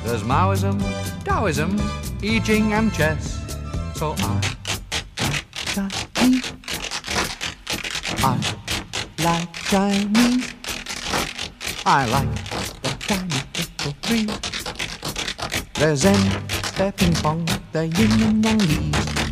There's Maoism, Taoism, I Ching and chess. So I like Chinese. I like the Chinese people free. There's Zen, their ping pong, their yin and yang leaves.